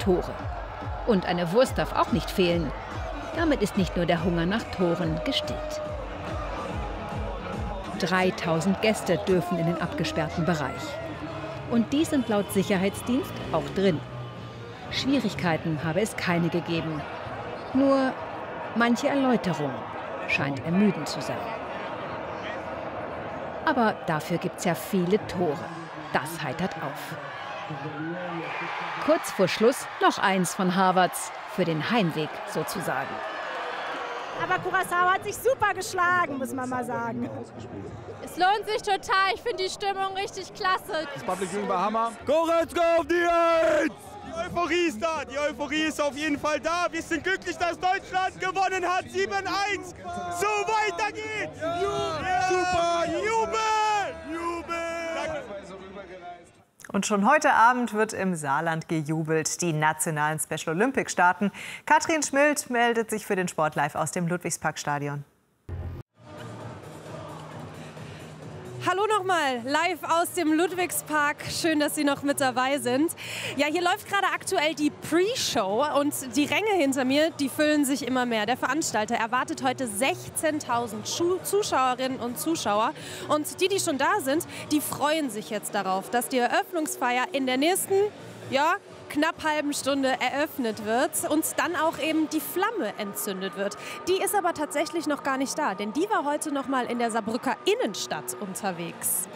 Tore. Und eine Wurst darf auch nicht fehlen. Damit ist nicht nur der Hunger nach Toren gestillt. 3000 Gäste dürfen in den abgesperrten Bereich. Und die sind laut Sicherheitsdienst auch drin. Schwierigkeiten habe es keine gegeben. Nur manche Erläuterung scheint ermüdend zu sein. Aber dafür gibt es ja viele Tore. Das heitert auf. Kurz vor Schluss noch eins von Harvards, für den Heimweg sozusagen. Aber Curaçao hat sich super geschlagen, muss man mal sagen. Es lohnt sich total. Ich finde die Stimmung richtig klasse. Das Public Viewing war Hammer. Goretzka auf die 1! Die Euphorie ist da. Die Euphorie ist auf jeden Fall da. Wir sind glücklich, dass Deutschland gewonnen hat. 7-1. So weiter geht's. Super. Jubel. Jubel. Danke. Und schon heute Abend wird im Saarland gejubelt. Die nationalen Special Olympics starten. Katrin Schmild meldet sich für den Sport live aus dem Ludwigsparkstadion. Hallo nochmal, live aus dem Ludwigspark. Schön, dass Sie noch mit dabei sind. Ja, hier läuft gerade aktuell die Pre-Show und die Ränge hinter mir, die füllen sich immer mehr. Der Veranstalter erwartet heute 16.000 Zuschauerinnen und Zuschauer. Und die schon da sind, die freuen sich jetzt darauf, dass die Eröffnungsfeier in der nächsten, knapp halben Stunde eröffnet wird und dann auch eben die Flamme entzündet wird. Die ist aber tatsächlich noch gar nicht da, denn die war heute noch mal in der Saarbrücker Innenstadt unterwegs.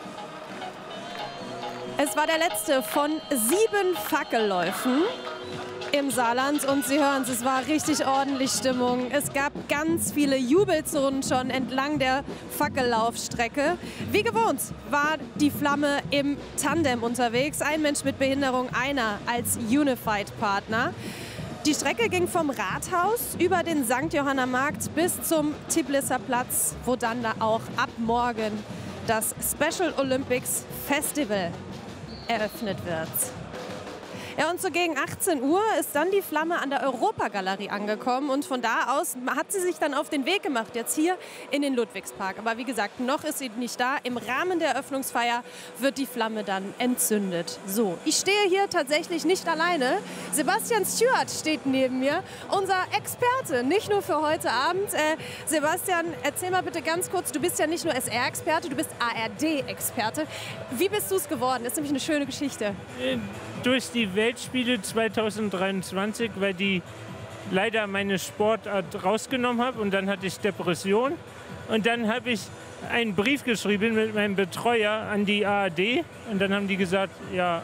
Es war der letzte von 7 Fackelläufen im Saarland und Sie hören es, es war richtig ordentlich Stimmung. Es gab ganz viele Jubelzonen schon entlang der Fackellaufstrecke. Wie gewohnt war die Flamme im Tandem unterwegs. Ein Mensch mit Behinderung, einer als Unified-Partner. Die Strecke ging vom Rathaus über den St. Johanna Markt bis zum Tiblisser Platz, wo dann da auch ab morgen das Special Olympics Festival eröffnet wird. Ja, und so gegen 18 Uhr ist dann die Flamme an der Europagalerie angekommen und von da aus hat sie sich dann auf den Weg gemacht, jetzt hier in den Ludwigspark. Aber wie gesagt, noch ist sie nicht da. Im Rahmen der Eröffnungsfeier wird die Flamme dann entzündet. So, ich stehe hier tatsächlich nicht alleine. Sebastian Stewart steht neben mir, unser Experte, nicht nur für heute Abend. Sebastian, erzähl mal bitte ganz kurz, du bist ja nicht nur SR-Experte, du bist ARD-Experte. Wie bist du es geworden? Das ist nämlich eine schöne Geschichte. Durch die Weltspiele 2023, weil die leider meine Sportart rausgenommen habe und dann hatte ich Depression und dann habe ich einen Brief geschrieben mit meinem Betreuer an die ARD und dann haben die gesagt, ja,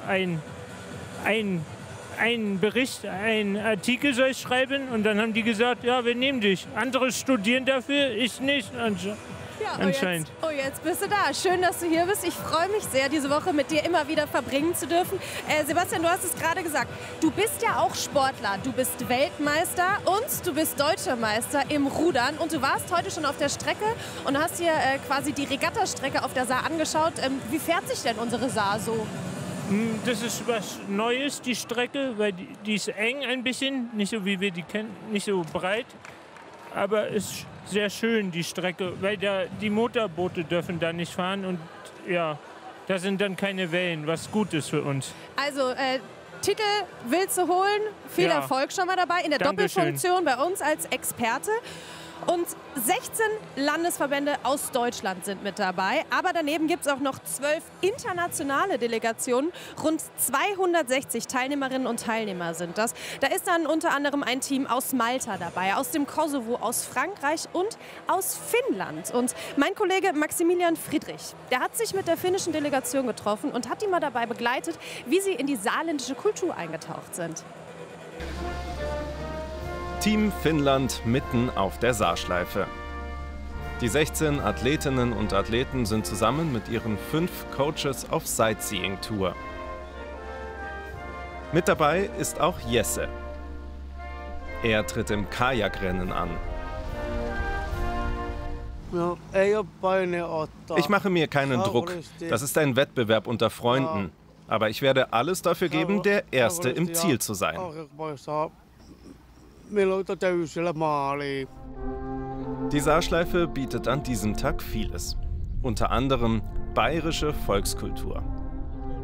ein Bericht, ein Artikel soll ich schreiben und dann haben die gesagt, ja, wir nehmen dich. Andere studieren dafür, ich nicht. Ja, anscheinend. Jetzt bist du da. Schön, dass du hier bist. Ich freue mich sehr, diese Woche mit dir immer wieder verbringen zu dürfen. Sebastian, du hast es gerade gesagt. Du bist ja auch Sportler. Du bist Weltmeister und du bist Deutscher Meister im Rudern. Und du warst heute schon auf der Strecke und hast dir quasi die Regattastrecke auf der Saar angeschaut. Wie fährt sich denn unsere Saar so? Das ist was Neues, die Strecke, weil die ist eng ein bisschen, nicht so wie wir die kennen, nicht so breit. Aber es ist sehr schön, die Strecke, weil die Motorboote dürfen da nicht fahren und ja, da sind dann keine Wellen, was gut ist für uns. Also Titel willst du holen, viel Erfolg schon mal dabei in der Doppelfunktion bei uns als Experte. Und 16 Landesverbände aus Deutschland sind mit dabei. Aber daneben gibt es auch noch 12 internationale Delegationen. Rund 260 Teilnehmerinnen und Teilnehmer sind das. Da ist dann unter anderem ein Team aus Malta dabei, aus dem Kosovo, aus Frankreich und aus Finnland. Und mein Kollege Maximilian Friedrich, der hat sich mit der finnischen Delegation getroffen und hat die mal dabei begleitet, wie sie in die saarländische Kultur eingetaucht sind. Team Finnland mitten auf der Saarschleife. Die 16 Athletinnen und Athleten sind zusammen mit ihren 5 Coaches auf Sightseeing-Tour. Mit dabei ist auch Jesse. Er tritt im Kajakrennen an. Ich mache mir keinen Druck. Das ist ein Wettbewerb unter Freunden. Aber ich werde alles dafür geben, der Erste im Ziel zu sein. Die Saarschleife bietet an diesem Tag vieles. Unter anderem bayerische Volkskultur.